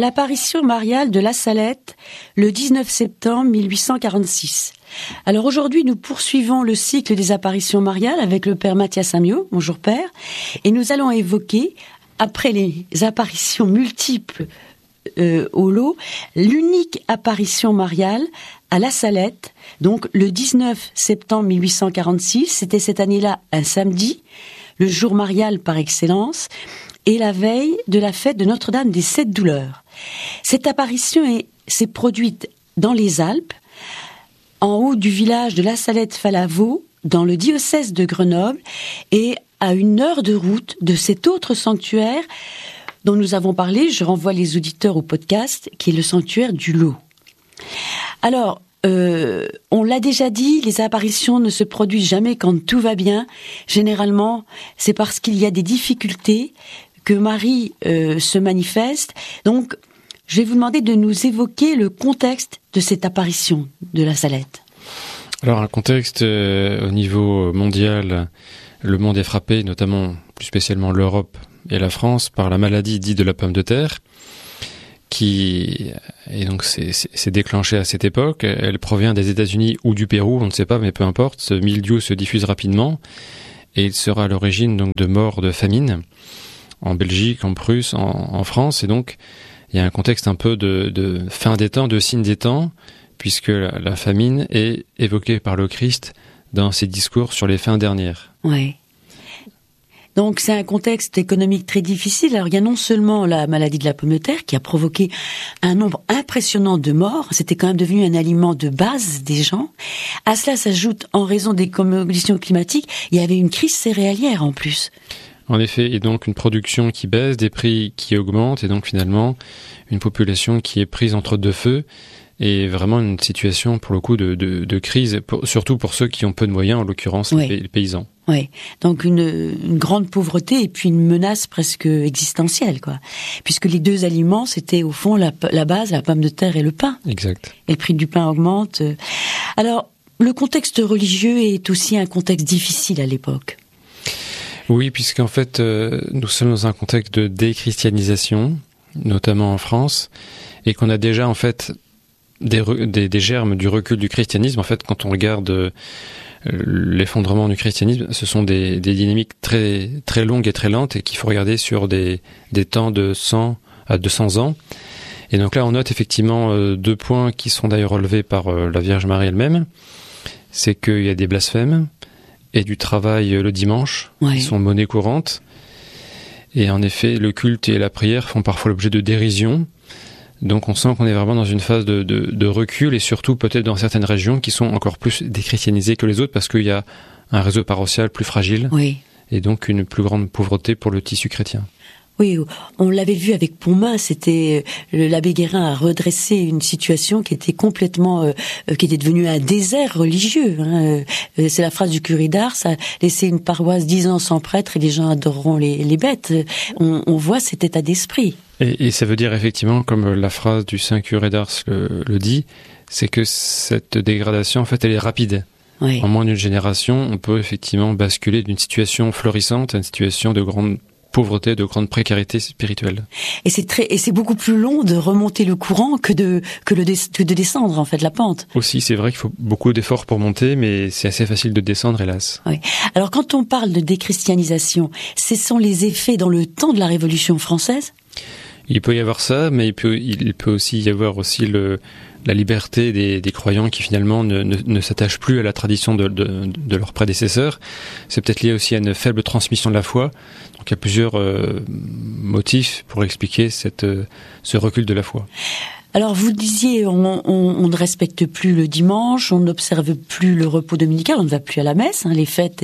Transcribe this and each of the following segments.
L'apparition mariale de La Salette, le 19 septembre 1846. Alors aujourd'hui, nous poursuivons le cycle des apparitions mariales avec le père Mathias Amiot. Bonjour père. Et nous allons évoquer, après les apparitions multiples au lot, l'unique apparition mariale à La Salette, donc le 19 septembre 1846. C'était cette année-là un samedi, le jour marial par excellence, et la veille de la fête de Notre-Dame des Sept Douleurs. Cette apparition s'est produite dans les Alpes, en haut du village de La Salette-Falavo, dans le diocèse de Grenoble, et à 1 heure de route de cet autre sanctuaire dont nous avons parlé. Je renvoie les auditeurs au podcast, qui est le sanctuaire du Lot. Alors, on l'a déjà dit, les apparitions ne se produisent jamais quand tout va bien. Généralement, c'est parce qu'il y a des difficultés que Marie se manifeste. Donc, je vais vous demander de nous évoquer le contexte de cette apparition de La Salette. Alors, un contexte au niveau mondial, le monde est frappé, notamment plus spécialement l'Europe et la France, par la maladie dite de la pomme de terre, et donc c'est déclenché à cette époque. Elle provient des États-Unis ou du Pérou, on ne sait pas, mais peu importe. Ce mildiou se diffuse rapidement et il sera à l'origine donc de morts de famine en Belgique, en Prusse, en France. Et donc il y a un contexte un peu de fin des temps, de signe des temps, puisque la famine est évoquée par le Christ dans ses discours sur les fins dernières. Oui. Donc c'est un contexte économique très difficile. Alors il y a non seulement la maladie de la pomme de terre qui a provoqué un nombre impressionnant de morts, c'était quand même devenu un aliment de base des gens. À cela s'ajoute, en raison des conditions climatiques, il y avait une crise céréalière en plus. En effet, et donc une production qui baisse, des prix qui augmentent, et donc finalement une population qui est prise entre deux feux, et vraiment une situation pour le coup de crise, surtout pour ceux qui ont peu de moyens, en l'occurrence les paysans. Oui, donc une grande pauvreté et puis une menace presque existentielle, quoi. Puisque les deux aliments, c'était au fond la base, la pomme de terre et le pain. Exact. Et le prix du pain augmente. Alors, le contexte religieux est aussi un contexte difficile à l'époque. Oui, puisqu'en fait, nous sommes dans un contexte de déchristianisation, notamment en France, et qu'on a déjà en fait des germes du recul du christianisme. En fait, quand on regarde l'effondrement du christianisme, ce sont des dynamiques très très longues et très lentes, et qu'il faut regarder sur des temps de 100 à 200 ans. Et donc là, on note effectivement 2 points qui sont d'ailleurs relevés par la Vierge Marie elle-même. C'est qu'il y a des blasphèmes et du travail le dimanche, qui sont monnaie courante. Et en effet, le culte et la prière font parfois l'objet de dérision. Donc on sent qu'on est vraiment dans une phase de recul, et surtout peut-être dans certaines régions qui sont encore plus déchristianisées que les autres, parce qu'il y a un réseau paroissial plus fragile, et donc une plus grande pauvreté pour le tissu chrétien. Oui, on l'avait vu avec Pontmain, c'était l'abbé Guérin a redressé une situation qui était complètement, qui était devenue un désert religieux. C'est la phrase du curé d'Ars, ça a laissé une paroisse 10 ans sans prêtre et les gens adoreront les bêtes. On voit cet état d'esprit. Et ça veut dire effectivement, comme la phrase du saint curé d'Ars le dit, c'est que cette dégradation, en fait, elle est rapide. En moins d'une génération, on peut effectivement basculer d'une situation florissante à une situation de grande pauvreté, de grande précarité spirituelle. Et c'est beaucoup plus long de remonter le courant que de descendre, en fait, la pente. Aussi, c'est vrai qu'il faut beaucoup d'efforts pour monter, mais c'est assez facile de descendre, hélas. Oui. Alors, quand on parle de déchristianisation, ce sont les effets dans le temps de la Révolution française? Il peut y avoir ça, mais il peut aussi y avoir aussi la liberté des croyants qui finalement ne s'attachent plus à la tradition de leurs prédécesseurs. C'est peut-être lié aussi à une faible transmission de la foi. Donc il y a plusieurs motifs pour expliquer ce recul de la foi. Alors vous disiez, on ne respecte plus le dimanche, on n'observe plus le repos dominical, on ne va plus à la messe, les fêtes,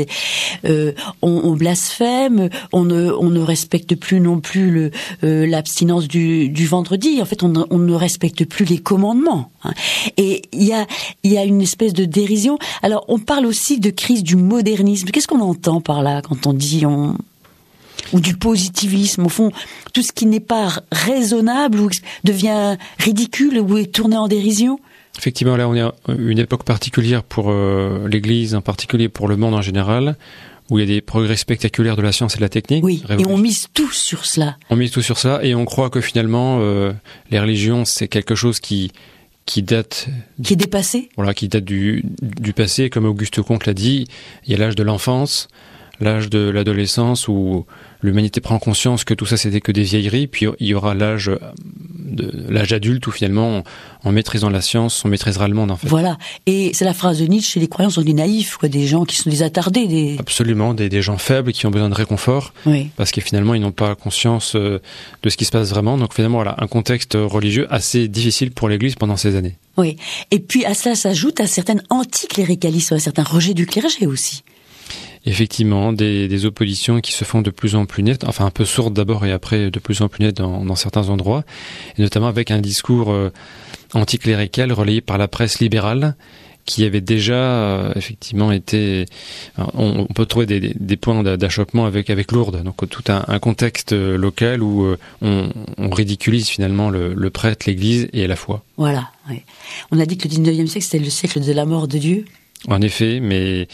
on blasphème, on ne respecte plus non plus l'abstinence du vendredi. En fait, on ne respecte plus les commandements. Et il y a une espèce de dérision. Alors on parle aussi de crise du modernisme. Qu'est-ce qu'on entend par là quand on dit ou du positivisme, au fond, tout ce qui n'est pas raisonnable ou devient ridicule ou est tourné en dérision? Effectivement, là, on est à une époque particulière pour l'Église, en particulier pour le monde en général, où il y a des progrès spectaculaires de la science et de la technique. Oui, et on mise tout sur cela. On mise tout sur ça et on croit que finalement, les religions, c'est quelque chose qui date... Qui est dépassé. Voilà, qui date du passé. Comme Auguste Comte l'a dit, il y a l'âge de l'enfance, l'âge de l'adolescence où l'humanité prend conscience que tout ça c'était que des vieilleries, puis il y aura l'âge adulte où finalement en maîtrisant la science on maîtrisera le monde en fait. Voilà, et c'est la phrase de Nietzsche, les croyants sont des naïfs, quoi, des gens qui sont des attardés. Absolument, des gens faibles qui ont besoin de réconfort, oui. Parce que finalement ils n'ont pas conscience de ce qui se passe vraiment, donc finalement voilà, un contexte religieux assez difficile pour l'Église pendant ces années. Oui, et puis à cela s'ajoute un certain anticléricalisme, un certain rejet du clergé aussi. Effectivement, des oppositions qui se font de plus en plus nettes, enfin un peu sourdes d'abord et après de plus en plus nettes dans certains endroits, et notamment avec un discours anticlérical relayé par la presse libérale, qui avait déjà effectivement été... On peut trouver des points d'achoppement avec Lourdes, donc tout un contexte local où on ridiculise finalement le prêtre, l'Église et la foi. Voilà, oui. On a dit que le 19e siècle c'était le siècle de la mort de Dieu. En effet, mais...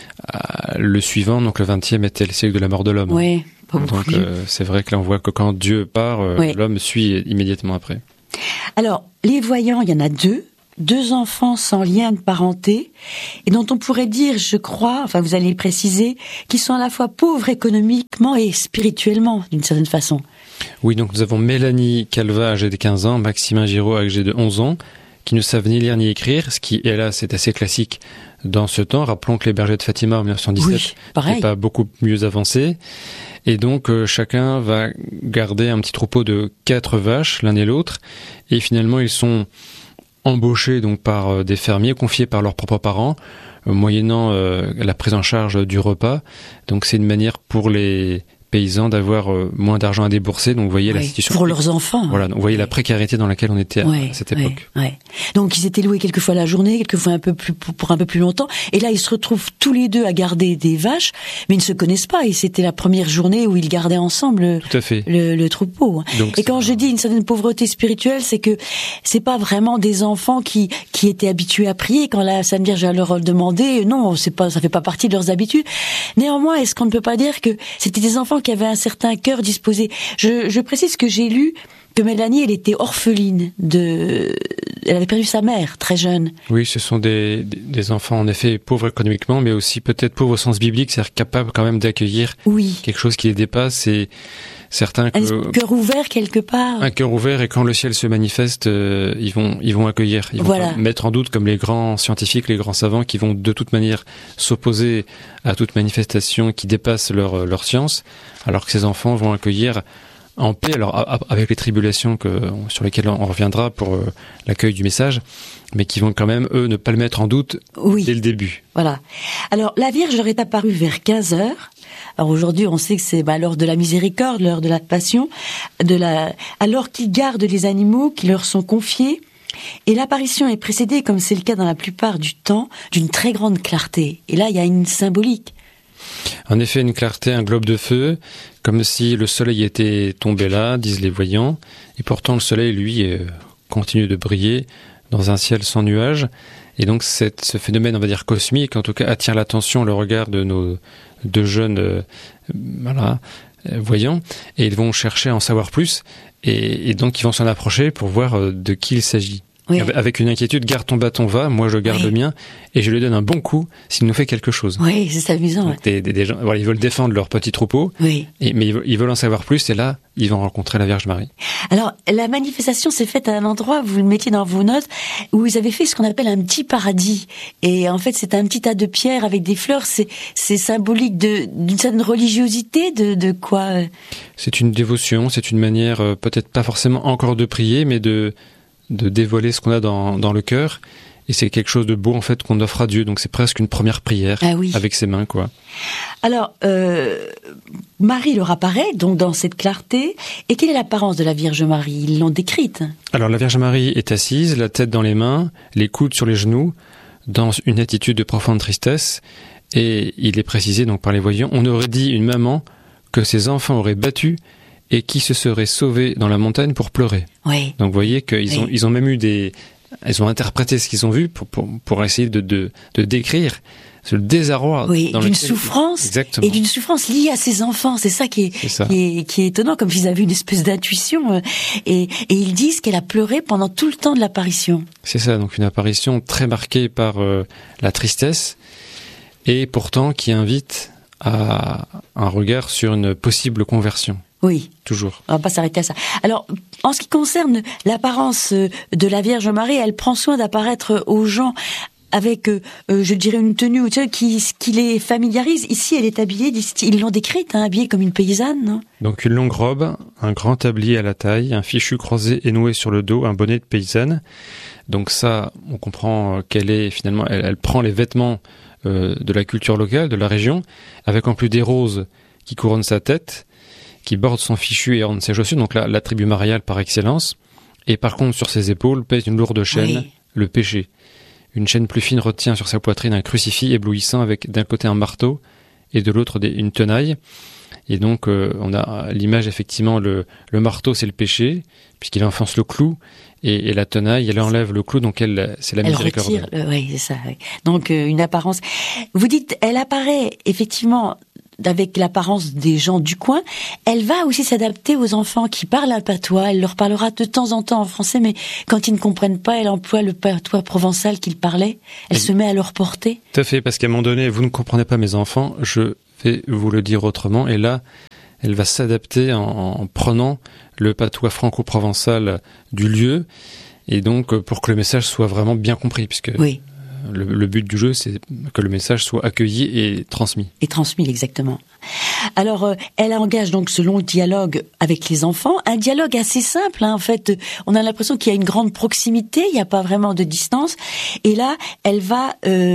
le suivant, donc le 20e, était le siècle de la mort de l'homme. Oui, pas beaucoup. Donc c'est vrai que là on voit que quand Dieu part, oui. L'homme suit immédiatement après. Alors, les voyants, il y en a deux enfants sans lien de parenté, et dont on pourrait dire, je crois, enfin vous allez le préciser, qu'ils sont à la fois pauvres économiquement et spirituellement, d'une certaine façon. Oui, donc nous avons Mélanie Calva, âgée de 15 ans, Maximin Giraud, âgé de 11 ans, qui ne savent ni lire ni écrire, ce qui, hélas, c'est assez classique dans ce temps. Rappelons que les bergers de Fatima en 1917 n'étaient pas beaucoup mieux avancés. Et donc, chacun va garder un petit troupeau de 4 vaches, l'un et l'autre. Et finalement, ils sont embauchés donc par des fermiers, confiés par leurs propres parents, moyennant la prise en charge du repas. Donc, c'est une manière pour les paysans d'avoir moins d'argent à débourser, donc vous voyez la situation pour leurs enfants. Voilà, donc vous voyez la précarité dans laquelle on était à cette époque. Donc ils étaient loués quelquefois la journée, quelquefois un peu plus pour un peu plus longtemps, et là ils se retrouvent tous les deux à garder des vaches, mais ils ne se connaissent pas, et c'était la première journée où ils gardaient ensemble tout à fait. Le troupeau. Donc, et quand je dis une certaine pauvreté spirituelle, c'est que c'est pas vraiment des enfants qui étaient habitués à prier quand la Sainte Vierge leur demandait, non, ça fait pas partie de leurs habitudes. Néanmoins, est-ce qu'on ne peut pas dire que c'était des enfants qui avait un certain cœur disposé. Je précise que j'ai lu que Mélanie, elle était orpheline elle avait perdu sa mère très jeune. Oui, ce sont des enfants en effet pauvres économiquement, mais aussi peut-être pauvres au sens biblique, c'est-à-dire capables quand même d'accueillir quelque chose qui les dépasse et certains un cœur ouvert quelque part. Un cœur ouvert, et quand le ciel se manifeste, ils vont accueillir. Ils vont pas mettre en doute, comme les grands scientifiques, les grands savants, qui vont de toute manière s'opposer à toute manifestation qui dépasse leur science, alors que ces enfants vont accueillir en paix, alors avec les tribulations sur lesquelles on reviendra pour l'accueil du message, mais qui vont quand même, eux, ne pas le mettre en doute dès le début. Voilà. Alors, la Vierge leur est apparue vers 15 heures. Alors aujourd'hui, on sait que c'est l'heure de la miséricorde, l'heure de la passion, alors qu'ils gardent les animaux qui leur sont confiés. Et l'apparition est précédée, comme c'est le cas dans la plupart du temps, d'une très grande clarté. Et là, il y a une symbolique. En effet, une clarté, un globe de feu, comme si le soleil était tombé là, disent les voyants, et pourtant le soleil, lui, continue de briller dans un ciel sans nuages. Et donc ce phénomène, on va dire cosmique, en tout cas, attire l'attention, le regard de nos deux jeunes voyants, et ils vont chercher à en savoir plus, et donc ils vont s'en approcher pour voir de qui il s'agit. Oui. Avec une inquiétude, garde ton bâton, va, moi je garde le mien, et je lui donne un bon coup s'il nous fait quelque chose. Oui, c'est amusant. Donc, des gens, voilà, ils veulent défendre leur petit troupeau, mais ils veulent en savoir plus, et là, ils vont rencontrer la Vierge Marie. Alors, la manifestation s'est faite à un endroit, vous le mettiez dans vos notes, où ils avaient fait ce qu'on appelle un petit paradis. Et en fait, c'est un petit tas de pierres avec des fleurs, c'est symbolique d'une certaine religiosité, de quoi C'est une dévotion, c'est une manière, peut-être pas forcément encore de prier, mais de dévoiler ce qu'on a dans le cœur, et c'est quelque chose de beau en fait qu'on offre à Dieu, donc c'est presque une première prière avec ses mains, quoi. Alors Marie leur apparaît donc dans cette clarté, et quelle est l'apparence de la Vierge Marie? Ils l'ont décrite. Alors la Vierge Marie est assise, la tête dans les mains, les coudes sur les genoux, dans une attitude de profonde tristesse, et il est précisé donc par les voyants, on aurait dit une maman que ses enfants auraient battu et qui se seraient sauvés dans la montagne pour pleurer. Oui. Donc vous voyez qu'ils ont même eu ils ont interprété ce qu'ils ont vu pour essayer de décrire c'est le désarroi. Oui, d'une souffrance. Exactement. Et d'une souffrance liée à ses enfants. C'est ça qui est étonnant, comme s'ils avaient une espèce d'intuition. Et ils disent qu'elle a pleuré pendant tout le temps de l'apparition. C'est ça, donc une apparition très marquée par la tristesse, et pourtant qui invite à un regard sur une possible conversion. Oui. Toujours. On va pas s'arrêter à ça. Alors, en ce qui concerne l'apparence de la Vierge Marie, elle prend soin d'apparaître aux gens avec, je dirais, une tenue qui les familiarise. Ici, elle est habillée, ils l'ont décrite, habillée comme une paysanne, non ? Donc une longue robe, un grand tablier à la taille, un fichu croisé et noué sur le dos, un bonnet de paysanne. Donc ça, on comprend qu'elle est finalement, elle prend les vêtements de la culture locale, de la région, avec en plus des roses qui couronnent sa tête, qui bordent son fichu et ornent ses chaussures, donc la tribu mariale par excellence. Et par contre, sur ses épaules pèse une lourde chaîne, le péché. Une chaîne plus fine retient sur sa poitrine un crucifix éblouissant avec d'un côté un marteau et de l'autre une tenaille. Et donc, on a l'image, effectivement, le marteau, c'est le péché, puisqu'il enfonce le clou, et la tenaille, elle enlève le clou, donc c'est la miséricorde. Elle retire, oui, c'est ça. Oui. Donc, une apparence. Vous dites, elle apparaît, effectivement, avec l'apparence des gens du coin. Elle va aussi s'adapter aux enfants qui parlent un patois. Elle leur parlera de temps en temps en français, mais quand ils ne comprennent pas, elle emploie le patois provençal qu'ils parlaient. Elle se met à leur porter. Tout à fait, parce qu'à un moment donné, vous ne comprenez pas mes enfants, je vais vous le dire autrement. Et là, elle va s'adapter en prenant le patois franco-provençal du lieu, et donc pour que le message soit vraiment bien compris, puisque oui. Le but du jeu, c'est que le message soit accueilli et transmis. Et transmis, exactement. Alors, elle engage donc ce long dialogue avec les enfants, un dialogue assez simple, en fait. On a l'impression qu'il y a une grande proximité, il n'y a pas vraiment de distance. Et là, elle va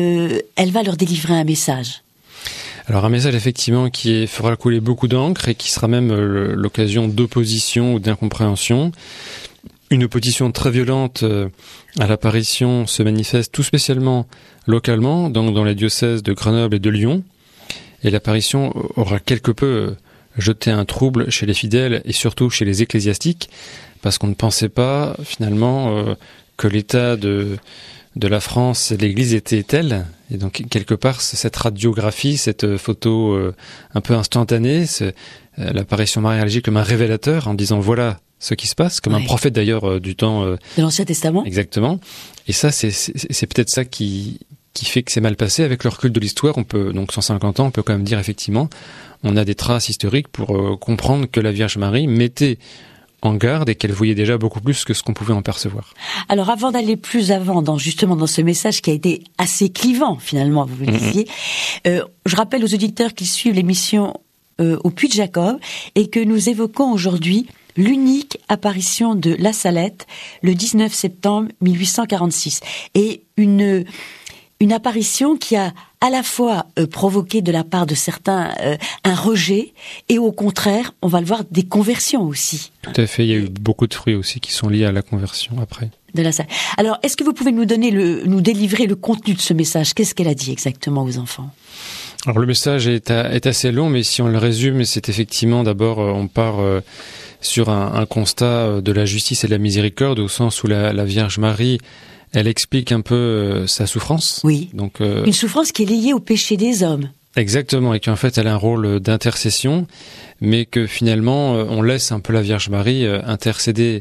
leur délivrer un message. Alors un message effectivement qui fera couler beaucoup d'encre et qui sera même l'occasion d'opposition ou d'incompréhension. Une opposition très violente à l'apparition se manifeste tout spécialement localement, donc dans les diocèses de Grenoble et de Lyon. Et l'apparition aura quelque peu jeté un trouble chez les fidèles et surtout chez les ecclésiastiques, parce qu'on ne pensait pas finalement que l'état de la France et de l'Église était tel. Et donc quelque part cette radiographie, cette photo un peu instantanée, l'apparition mariale comme un révélateur en disant voilà ce qui se passe, comme un prophète d'ailleurs du temps de l'Ancien Testament. Exactement. Et ça, c'est peut-être ça qui fait que c'est mal passé. Avec le recul de l'histoire, on peut, donc 150 ans, on peut quand même dire effectivement, on a des traces historiques pour comprendre que la Vierge Marie mettait en garde et qu'elle voyait déjà beaucoup plus que ce qu'on pouvait en percevoir. Alors avant d'aller plus avant dans ce message qui a été assez clivant finalement, vous le disiez, je rappelle aux auditeurs qui suivent l'émission au Puy de Jacob et que nous évoquons aujourd'hui l'unique apparition de La Salette le 19 septembre 1846 et une apparition qui a à la fois provoqué de la part de certains un rejet et au contraire, on va le voir, des conversions aussi. Tout à fait, il y a eu beaucoup de fruits aussi qui sont liés à la conversion après. De La Salette. Alors, est-ce que vous pouvez nous délivrer le contenu de ce message ? Qu'est-ce qu'elle a dit exactement aux enfants ? Alors le message est assez long, mais si on le résume, c'est effectivement d'abord on part sur un constat de la justice et de la miséricorde, au sens où la Vierge Marie, elle explique un peu sa souffrance. Oui, donc, une souffrance qui est liée au péché des hommes. Exactement, et qu'en fait elle a un rôle d'intercession, mais que finalement on laisse un peu la Vierge Marie intercéder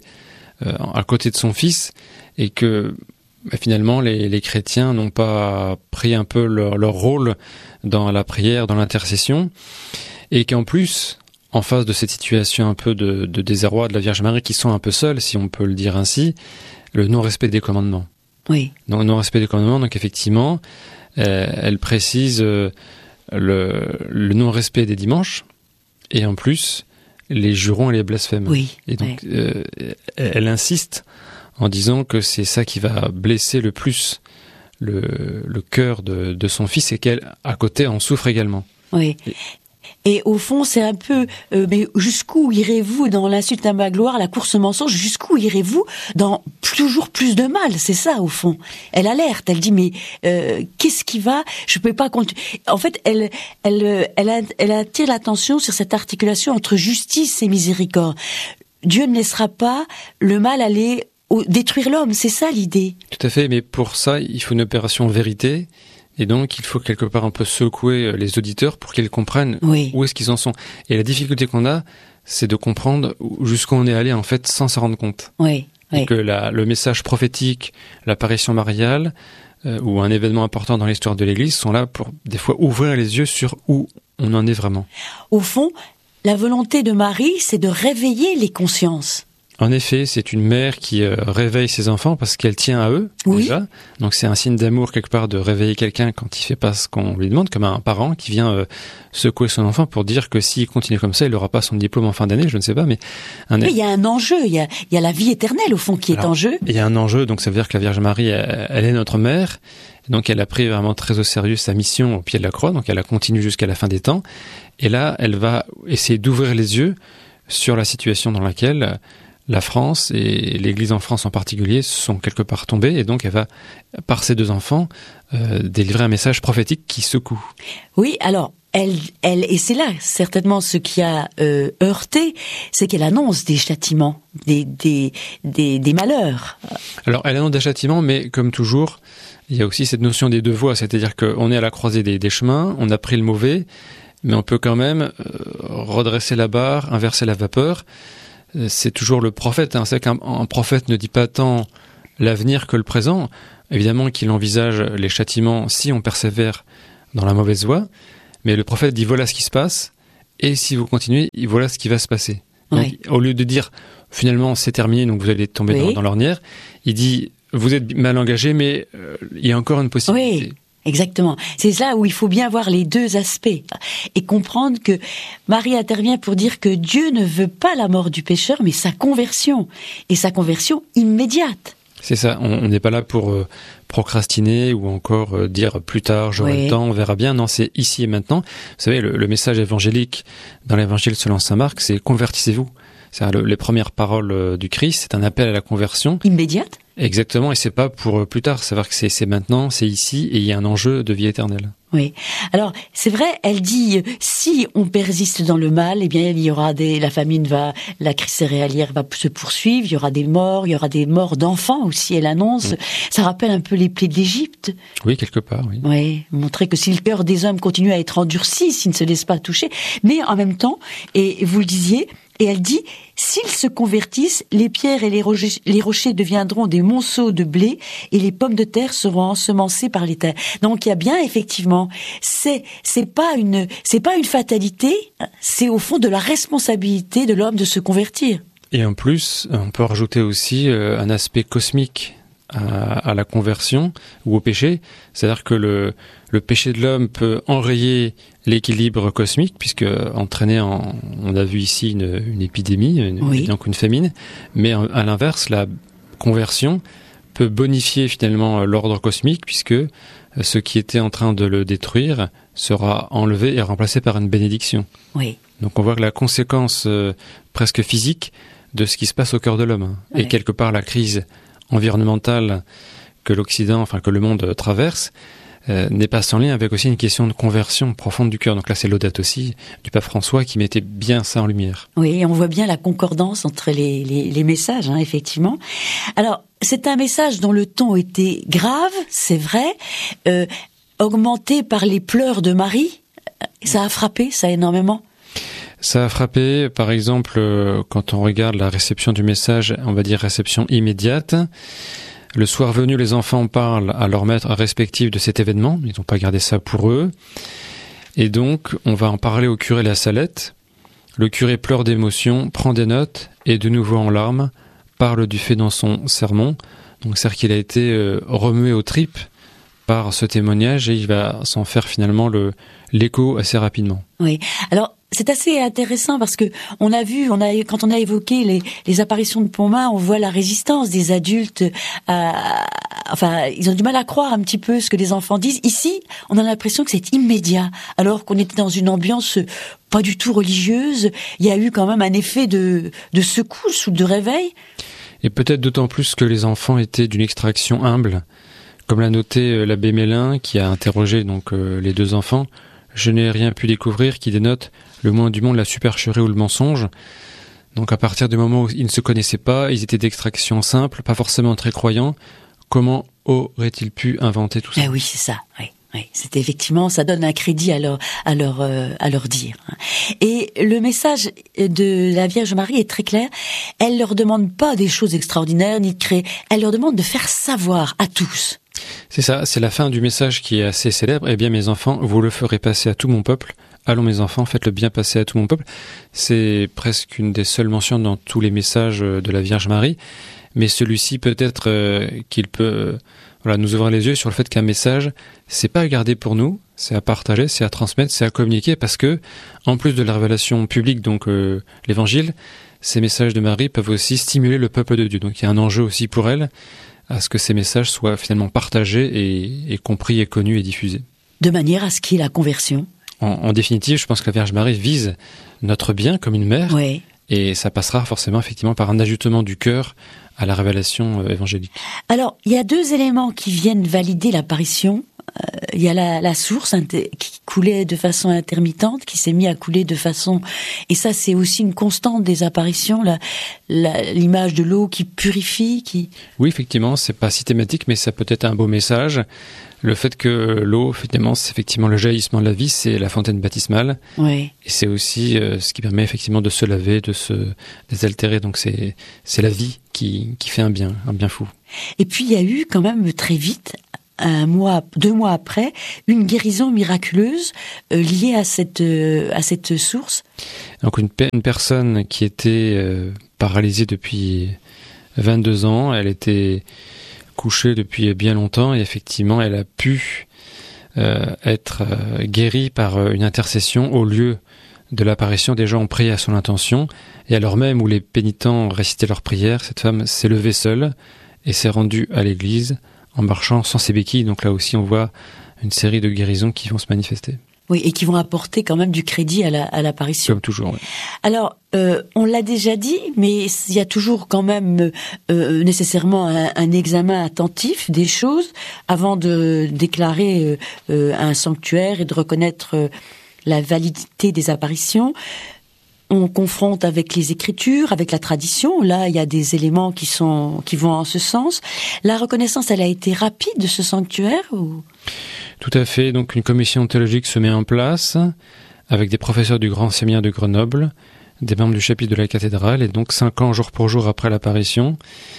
à côté de son Fils, et que finalement les chrétiens n'ont pas pris un peu leur rôle dans la prière, dans l'intercession, et qu'en plus, en face de cette situation un peu de désarroi de la Vierge Marie, qui sont un peu seuls, si on peut le dire ainsi, le non-respect des commandements. Oui. Donc, non-respect des commandements, donc effectivement, elle précise le non-respect des dimanches, et en plus, les jurons et les blasphèmes. Oui. Et donc, elle insiste en disant que c'est ça qui va blesser le plus le cœur de son Fils, et qu'elle, à côté, en souffre également. Oui. Et au fond, c'est un peu, mais jusqu'où irez-vous dans l'insulte à ma gloire, la course au mensonge, jusqu'où irez-vous dans toujours plus de mal? C'est ça, au fond. Elle alerte, elle dit, mais qu'est-ce qui va? Je peux pas continuer. En fait, elle attire l'attention sur cette articulation entre justice et miséricorde. Dieu ne laissera pas le mal aller détruire l'homme, c'est ça l'idée. Tout à fait, mais pour ça, il faut une opération vérité, Et donc, il faut quelque part un peu secouer les auditeurs pour qu'ils comprennent où est-ce qu'ils en sont. Et la difficulté qu'on a, c'est de comprendre jusqu'où on est allé, en fait, sans s'en rendre compte. Et que le message prophétique, l'apparition mariale, ou un événement important dans l'histoire de l'Église sont là pour, des fois, ouvrir les yeux sur où on en est vraiment. Au fond, la volonté de Marie, c'est de réveiller les consciences. En effet, c'est une mère qui réveille ses enfants parce qu'elle tient à eux, déjà. Donc c'est un signe d'amour, quelque part, de réveiller quelqu'un quand il fait pas ce qu'on lui demande, comme un parent qui vient secouer son enfant pour dire que s'il continue comme ça, il n'aura pas son diplôme en fin d'année, je ne sais pas, mais... il y a un enjeu, il y a la vie éternelle, au fond, qui est en jeu. Il y a un enjeu, donc ça veut dire que la Vierge Marie, elle est notre mère, donc elle a pris vraiment très au sérieux sa mission au pied de la croix, donc elle a continué jusqu'à la fin des temps, et là, elle va essayer d'ouvrir les yeux sur la situation dans laquelle... la France et l'Église en France en particulier sont quelque part tombées, et donc elle va, par ses deux enfants, délivrer un message prophétique qui secoue. Oui, alors, elle, et c'est là certainement ce qui a heurté, c'est qu'elle annonce des châtiments, des malheurs. Alors, elle annonce des châtiments, mais comme toujours, il y a aussi cette notion des deux voies, c'est-à-dire qu'on est à la croisée des chemins, on a pris le mauvais, mais on peut quand même redresser la barre, inverser la vapeur. C'est toujours le prophète. C'est qu'un prophète ne dit pas tant l'avenir que le présent. Évidemment qu'il envisage les châtiments si on persévère dans la mauvaise voie, mais le prophète dit voilà ce qui se passe, et si vous continuez, voilà ce qui va se passer. Donc, au lieu de dire finalement c'est terminé, donc vous allez tomber dans l'ornière, il dit vous êtes mal engagé, mais il y a encore une possibilité. Oui. Exactement. C'est là où il faut bien voir les deux aspects et comprendre que Marie intervient pour dire que Dieu ne veut pas la mort du pécheur, mais sa conversion, et sa conversion immédiate. C'est ça, on n'est pas là pour procrastiner ou encore dire plus tard, j'aurai le temps, on verra bien. Non, c'est ici et maintenant. Vous savez, le message évangélique dans l'évangile selon saint Marc, c'est convertissez-vous. C'est-à-dire les premières paroles du Christ, c'est un appel à la conversion. Immédiate. Exactement, et c'est pas pour plus tard, c'est-à-dire que c'est maintenant, c'est ici, et il y a un enjeu de vie éternelle. Oui. Alors, c'est vrai, elle dit, si on persiste dans le mal, eh bien, il y aura la famine la crise céréalière va se poursuivre, il y aura des morts d'enfants aussi, elle annonce. Ça rappelle un peu les plaies de l'Égypte. Oui, quelque part, oui. Oui, montrer que si le cœur des hommes continue à être endurci, s'ils ne se laissent pas toucher, mais en même temps, et vous le disiez, et elle dit, s'ils se convertissent, les pierres et les rochers deviendront des monceaux de blé et les pommes de terre seront ensemencées par les terres. Donc il y a bien effectivement, c'est pas une fatalité, c'est au fond de la responsabilité de l'homme de se convertir. Et en plus, on peut rajouter aussi un aspect cosmique à la conversion ou au péché, c'est-à-dire que le péché de l'homme peut enrayer l'équilibre cosmique, puisque entraîner on a vu ici une épidémie, donc une famine, mais à l'inverse, la conversion peut bonifier finalement l'ordre cosmique, puisque ce qui était en train de le détruire sera enlevé et remplacé par une bénédiction. Oui. Donc on voit que la conséquence presque physique de ce qui se passe au cœur de l'homme, et quelque part la crise environnementale que que le monde traverse, n'est pas sans lien avec aussi une question de conversion profonde du cœur. Donc là, c'est l'audate aussi du pape François qui mettait bien ça en lumière. Oui, on voit bien la concordance entre les messages, effectivement. Alors, c'est un message dont le ton était grave, c'est vrai, augmenté par les pleurs de Marie. Ça a frappé, ça énormément. Ça a frappé, par exemple, quand on regarde la réception du message, on va dire réception immédiate. Le soir venu, les enfants parlent à leur maître respectif de cet événement. Ils n'ont pas gardé ça pour eux. Et donc, on va en parler au curé La Salette. Le curé pleure d'émotion, prend des notes et de nouveau en larmes, parle du fait dans son sermon. Donc, c'est-à-dire qu'il a été remué aux tripes par ce témoignage et il va s'en faire finalement l'écho assez rapidement. Oui. Alors, c'est assez intéressant parce que quand on a évoqué les apparitions de Pontmain, on voit la résistance des adultes. Ils ont du mal à croire un petit peu ce que les enfants disent. Ici, on a l'impression que c'est immédiat, alors qu'on était dans une ambiance pas du tout religieuse. Il y a eu quand même un effet de secousse ou de réveil. Et peut-être d'autant plus que les enfants étaient d'une extraction humble, comme l'a noté l'abbé Mélin, qui a interrogé donc les deux enfants. Je n'ai rien pu découvrir qui dénote le moins du monde la supercherie ou le mensonge. Donc à partir du moment où ils ne se connaissaient pas, ils étaient d'extraction simple, pas forcément très croyants, comment aurait-il pu inventer tout ça ? Oui, c'est ça, oui. Oui, c'était effectivement, ça donne un crédit à leur dire. Et le message de la Vierge Marie est très clair. Elle leur demande pas des choses extraordinaires ni de créer. Elle leur demande de faire savoir à tous. C'est ça, c'est la fin du message qui est assez célèbre. Eh bien, mes enfants, vous le ferez passer à tout mon peuple. Allons, mes enfants, faites-le bien passer à tout mon peuple. C'est presque une des seules mentions dans tous les messages de la Vierge Marie. Mais celui-ci, peut-être qu'il peut nous ouvrir les yeux sur le fait qu'un message, c'est pas à garder pour nous, c'est à partager, c'est à transmettre, c'est à communiquer, parce que, en plus de la révélation publique, donc l'évangile, ces messages de Marie peuvent aussi stimuler le peuple de Dieu. Donc il y a un enjeu aussi pour elle, à ce que ces messages soient finalement partagés et compris et connus et diffusés. De manière à ce qu'il y ait la conversion. En définitive, je pense que la Vierge Marie vise notre bien comme une mère, oui. Et ça passera forcément effectivement par un ajustement du cœur à la révélation évangélique. Alors, il y a deux éléments qui viennent valider l'apparition. Il y a la source qui coulait de façon intermittente, qui s'est mise à couler de façon... Et ça, c'est aussi une constante des apparitions, l'image de l'eau qui purifie, qui... Oui, effectivement, c'est pas systématique, mais ça peut être un beau message. Le fait que l'eau, finalement, c'est effectivement le jaillissement de la vie, c'est la fontaine baptismale. Oui. Et c'est aussi ce qui permet effectivement de se laver, de se désaltérer. Donc c'est la vie qui fait un bien fou. Et puis, il y a eu quand même très vite... 2 mois après, une guérison miraculeuse liée à cette source. Donc une personne qui était paralysée depuis 22 ans, elle était couchée depuis bien longtemps et effectivement elle a pu être guérie par une intercession au lieu de l'apparition. Des gens ont prié à son intention et alors même où les pénitents récitaient leurs prières, cette femme s'est levée seule et s'est rendue à l'église en marchant sans ses béquilles. Donc là aussi, on voit une série de guérisons qui vont se manifester. Oui, et qui vont apporter quand même du crédit à l'apparition. Comme toujours, oui. Alors, on l'a déjà dit, mais il y a toujours quand même nécessairement un examen attentif des choses avant de déclarer un sanctuaire et de reconnaître la validité des apparitions. On confronte avec les Écritures, avec la tradition. Là, il y a des éléments qui vont en ce sens. La reconnaissance, elle a été rapide de ce sanctuaire ou... Tout à fait. Donc, une commission théologique se met en place avec des professeurs du Grand Séminaire de Grenoble, des membres du chapitre de la cathédrale, et donc 5 ans jour pour jour après l'apparition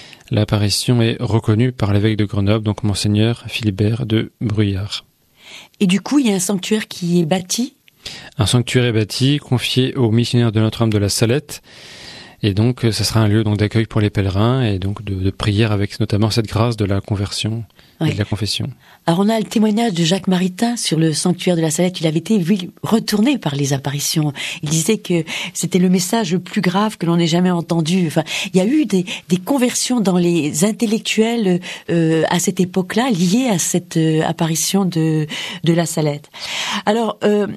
est reconnue par l'évêque de Grenoble, donc Monseigneur Philibert de Bruyères. Et du coup, il y a un sanctuaire qui est bâti. Un sanctuaire est bâti, confié aux missionnaires de Notre-Dame de la Salette. Et donc, ça sera un lieu donc d'accueil pour les pèlerins et donc de prière avec notamment cette grâce de la conversion et de la confession. Alors, on a le témoignage de Jacques Maritain sur le sanctuaire de la Salette. Il avait été, lui, retourné par les apparitions. Il disait que c'était le message le plus grave que l'on ait jamais entendu. Enfin, il y a eu des conversions dans les intellectuels à cette époque-là liées à cette apparition de la Salette. Alors,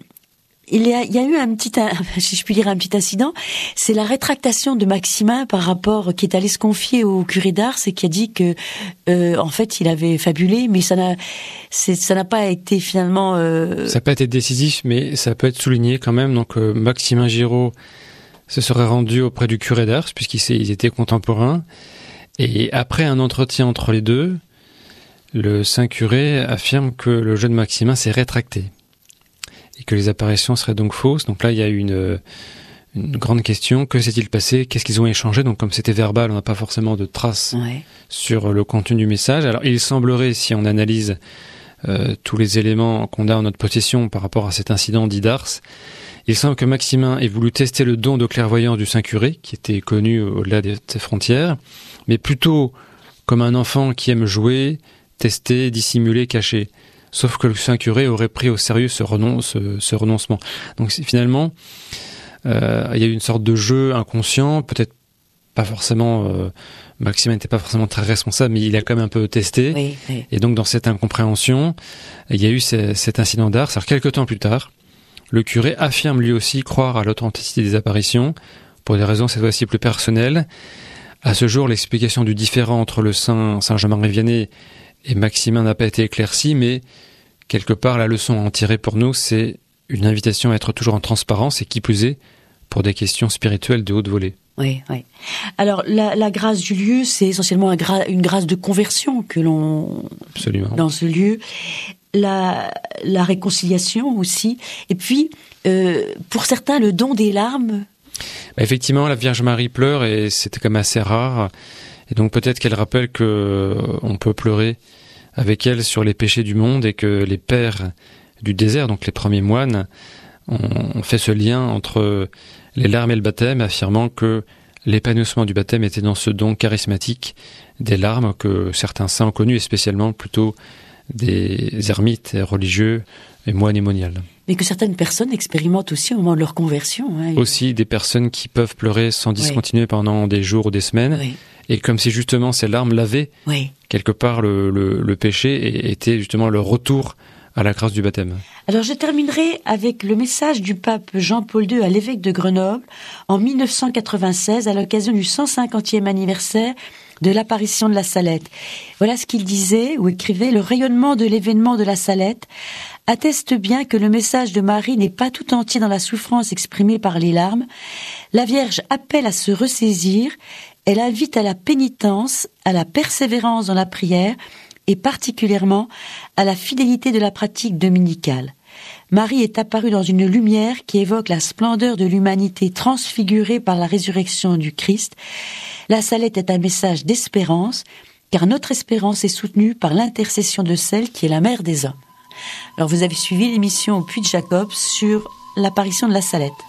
il y a eu si je puis dire, un petit incident. C'est la rétractation de Maximin qui est allé se confier au curé d'Ars et qui a dit que, en fait, il avait fabulé, mais ça n'a pas été finalement. Ça n'a pas été décisif, mais ça peut être souligné quand même. Donc, Maximin Giraud se serait rendu auprès du curé d'Ars puisqu'ils étaient contemporains. Et après un entretien entre les deux, le saint curé affirme que le jeune Maximin s'est rétracté. Et que les apparitions seraient donc fausses. Donc là, il y a eu une grande question. Que s'est-il passé? Qu'est-ce qu'ils ont échangé? Donc comme c'était verbal, on n'a pas forcément de traces sur le contenu du message. Alors il semblerait, si on analyse tous les éléments qu'on a en notre possession par rapport à cet incident dit d'Ars, il semble que Maximin ait voulu tester le don de clairvoyance du Saint-Curé, qui était connu au-delà de ses frontières, mais plutôt comme un enfant qui aime jouer, tester, dissimuler, cacher. Sauf que le Saint-Curé aurait pris au sérieux ce renoncement. Donc finalement, il y a eu une sorte de jeu inconscient, peut-être pas forcément... Maximin n'était pas forcément très responsable, mais il a quand même un peu testé. Oui. Et donc dans cette incompréhension, il y a eu cet incident d'Ars. Alors quelques temps plus tard, le curé affirme lui aussi croire à l'authenticité des apparitions, pour des raisons cette fois-ci plus personnelles. À ce jour, l'explication du différend entre le Saint Jean-Marie Vianney et Maximin n'a pas été éclaircie, mais quelque part, la leçon à en tirer pour nous, c'est une invitation à être toujours en transparence et qui plus est, pour des questions spirituelles de haute volée. Oui. Alors, la grâce du lieu, c'est essentiellement une grâce de conversion que l'on... Absolument. Dans ce lieu. la réconciliation aussi, et puis pour certains le don des larmes. Effectivement, la Vierge Marie pleure et c'était quand même assez rare. Et donc peut-être qu'elle rappelle que on peut pleurer avec elle sur les péchés du monde et que les pères du désert, donc les premiers moines, ont fait ce lien entre les larmes et le baptême, affirmant que l'épanouissement du baptême était dans ce don charismatique des larmes que certains saints ont connu, et spécialement plutôt des ermites religieux et moines et moniales. Mais que certaines personnes expérimentent aussi au moment de leur conversion. Aussi des personnes qui peuvent pleurer sans discontinuer pendant des jours ou des semaines, et comme si justement ces larmes lavaient quelque part le péché et étaient justement le retour à la grâce du baptême. Alors je terminerai avec le message du pape Jean-Paul II à l'évêque de Grenoble en 1996 à l'occasion du 150e anniversaire de l'apparition de la Salette. Voilà ce qu'il disait ou écrivait: le rayonnement de l'événement de la Salette atteste bien que le message de Marie n'est pas tout entier dans la souffrance exprimée par les larmes. La Vierge appelle à se ressaisir, elle invite à la pénitence, à la persévérance dans la prière, et particulièrement à la fidélité de la pratique dominicale. Marie est apparue dans une lumière qui évoque la splendeur de l'humanité transfigurée par la résurrection du Christ. La Salette est un message d'espérance, car notre espérance est soutenue par l'intercession de celle qui est la mère des hommes. Alors vous avez suivi l'émission au Puy de Jacob sur l'apparition de la Salette.